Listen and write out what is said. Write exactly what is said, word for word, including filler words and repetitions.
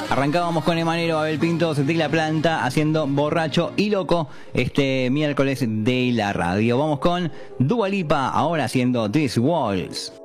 Arrancábamos con Emanero, Abel Pinto, Sentí la Planta, haciendo Borracho y Loco este miércoles de la radio. Vamos con Dua Lipa, ahora haciendo These Walls.